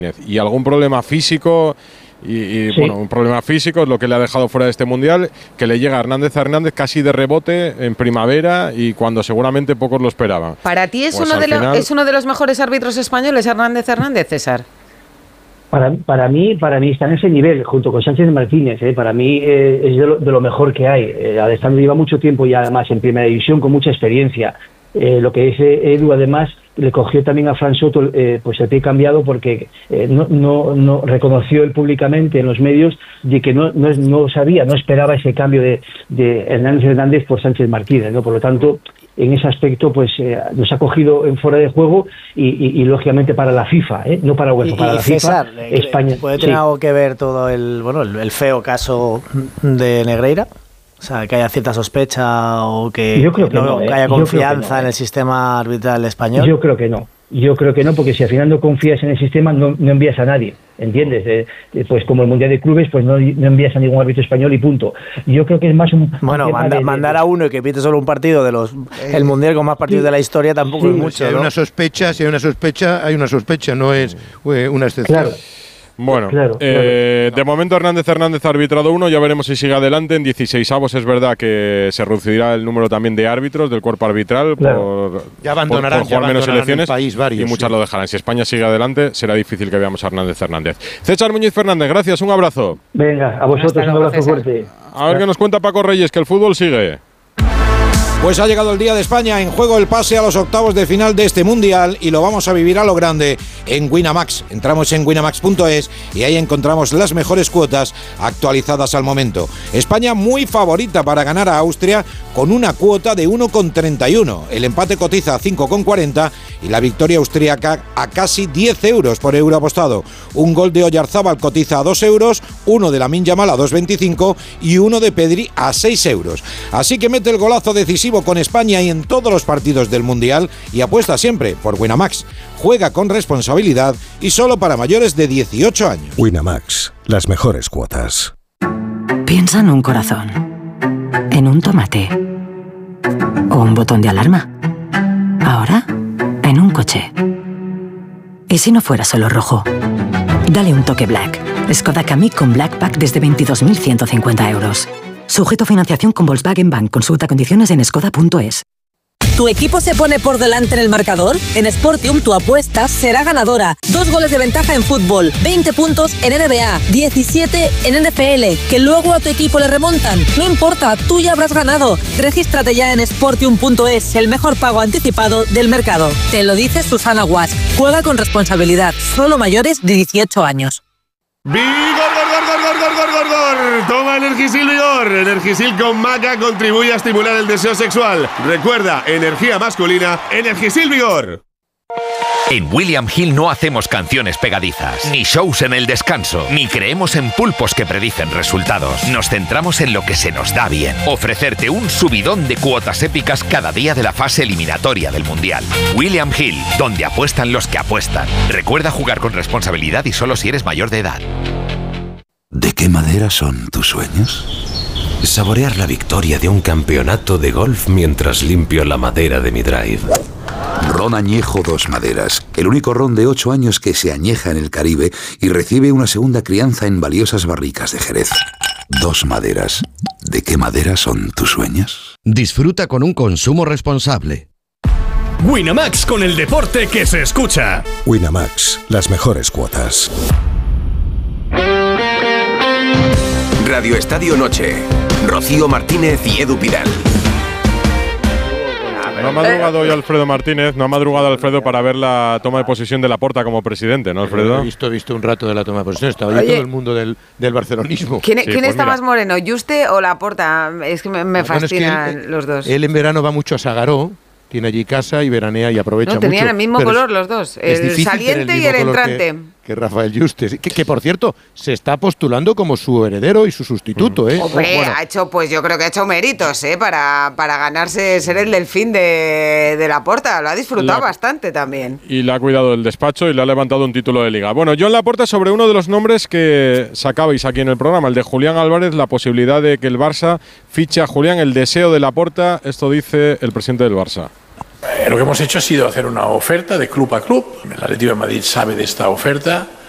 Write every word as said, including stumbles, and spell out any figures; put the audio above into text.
y algún problema físico y, y sí. bueno, un problema físico es lo que le ha dejado fuera de este mundial, que le llega a Hernández a Hernández casi de rebote en primavera y cuando seguramente pocos lo esperaban. ¿Para ti es, pues uno, de final... lo, es uno de los mejores árbitros españoles, Hernández Hernández, César? Para, para mí para mí está en ese nivel, junto con Sánchez Martínez. ¿eh? Para mí eh, es de lo, de lo mejor que hay. Eh, Alessandro lleva mucho tiempo ya, además, en primera división, con mucha experiencia. Eh, lo que es eh, Edu, además, le cogió también a Fran Soto eh, pues el pie cambiado porque eh, no, no, no reconoció él públicamente en los medios de que no, no, no sabía, no esperaba ese cambio de, de Hernández Hernández por Sánchez Martínez, ¿no? Por lo tanto, en ese aspecto, pues eh, nos ha cogido en fuera de juego y, y, y lógicamente para la FIFA, ¿eh? No para UEFA, para y, la y César, FIFA. España ¿puede tener sí. algo que ver todo el bueno el, el feo caso de Negreira? O sea, que haya cierta sospecha o que, Yo creo que, no, no, que ¿eh? haya confianza que no, ¿eh? en el sistema arbitral español. Yo creo que no. Yo creo que no, porque si al final no confías en el sistema, no, no envías a nadie, ¿entiendes? Eh, eh, pues como el Mundial de Clubes, pues no, no envías a ningún árbitro español y punto. Yo creo que es más un... Bueno, un manda, de, mandar de, a uno y que pite solo un partido de los eh, el Mundial con más partidos sí, de la historia tampoco sí, es mucho, si hay ¿no? una sospecha, si hay una sospecha, hay una sospecha, no es eh, una excepción. Claro. Bueno, claro, eh, claro. de momento Hernández Hernández ha arbitrado uno, ya veremos si sigue adelante. En dieciseisavos es verdad que se reducirá el número también de árbitros del cuerpo arbitral claro. por, ya abandonarán, por, por jugar ya menos elecciones el país varios, y muchas sí. lo dejarán. Si España sigue adelante será difícil que veamos a Hernández Hernández. César Muñiz Fernández, gracias, un abrazo. Venga, a vosotros un abrazo fuerte. A ver qué nos cuenta Paco Reyes, que el fútbol sigue. Pues ha llegado el día de España, en juego el pase a los octavos de final de este Mundial y lo vamos a vivir a lo grande en Winamax. Entramos en winamax punto es y ahí encontramos las mejores cuotas actualizadas al momento. España muy favorita para ganar a Austria con una cuota de uno coma treinta y uno. El empate cotiza a cinco coma cuarenta y la victoria austríaca a casi diez euros por euro apostado. Un gol de Oyarzábal cotiza a dos euros, uno de Lamine Yamal a dos coma veinticinco y uno de Pedri a seis euros. Así que mete el golazo decisivo con España y en todos los partidos del Mundial y apuesta siempre por Winamax. Juega con responsabilidad y solo para mayores de dieciocho años. Winamax, las mejores cuotas. Piensa en un corazón, en un tomate o un botón de alarma. Ahora, en un coche. ¿Y si no fuera solo rojo? Dale un toque Black. Skoda Kamiq con Black Pack desde veintidós mil ciento cincuenta euros. Sujeto a financiación con Volkswagen Bank. Consulta condiciones en skoda punto es. ¿Tu equipo se pone por delante en el marcador? En Sportium tu apuesta será ganadora. Dos goles de ventaja en fútbol, veinte puntos en N B A, diecisiete en N F L, que luego a tu equipo le remontan. No importa, tú ya habrás ganado. Regístrate ya en sportium punto es, el mejor pago anticipado del mercado. Te lo dice Susana Guas. Juega con responsabilidad. Solo mayores de dieciocho años. ¡Vigor, gor, gor, gor, gor, gor, gor, gor! Toma Energisil Vigor. Energisil con maca contribuye a estimular el deseo sexual. Recuerda, energía masculina, Energisil Vigor. En William Hill no hacemos canciones pegadizas, ni shows en el descanso, ni creemos en pulpos que predicen resultados. Nos centramos en lo que se nos da bien. Ofrecerte un subidón de cuotas épicas cada día de la fase eliminatoria del Mundial. William Hill, donde apuestan los que apuestan. Recuerda jugar con responsabilidad y solo si eres mayor de edad. ¿De qué madera son tus sueños? Saborear la victoria de un campeonato de golf mientras limpio la madera de mi drive. Ron Añejo Dos Maderas, el único ron de ocho años que se añeja en el Caribe y recibe una segunda crianza en valiosas barricas de Jerez. Dos Maderas. ¿De qué madera son tus sueños? Disfruta con un consumo responsable. Winamax, con el deporte que se escucha. Winamax, las mejores cuotas. Radio Estadio Noche. Rocío Martínez y Edu Pidal. No ha madrugado hoy Alfredo Martínez, no ha madrugado Alfredo para ver la toma de posesión de Laporta como presidente, ¿no, Alfredo? He visto, he visto un rato de la toma de posesión, estaba ahí todo el mundo del, del barcelonismo. ¿Quién, sí, ¿quién pues está mira. más moreno, Juste o Laporta? Es que me, me Bueno, fascinan es que él, los dos. Él en verano va mucho a Sagaró, tiene allí casa y veranea y aprovecha no, mucho. tenían el mismo color los dos, el saliente y el entrante. Que, que Rafael Juste, que, que por cierto se está postulando como su heredero y su sustituto. ¿eh? Hombre, bueno. ha hecho, pues yo creo que ha hecho méritos ¿eh? para, para ganarse ser el delfín de, de Laporta, lo ha disfrutado la, bastante también. Y le ha cuidado el despacho y le ha levantado un título de liga. Bueno, Joan Laporta sobre uno de los nombres que sacabais aquí en el programa, el de Julián Álvarez, la posibilidad de que el Barça fiche a Julián, el deseo de Laporta, esto dice el presidente del Barça. Eh, lo que hemos hecho ha sido hacer una oferta de club a club. El Atlético de Madrid sabe de esta oferta.